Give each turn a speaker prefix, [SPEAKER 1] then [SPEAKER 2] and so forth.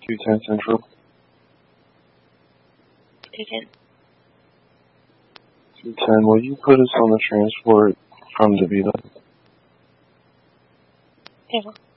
[SPEAKER 1] 210 Central.
[SPEAKER 2] 210.
[SPEAKER 1] 210, will you put us on the transport from DeVita?
[SPEAKER 2] Okay.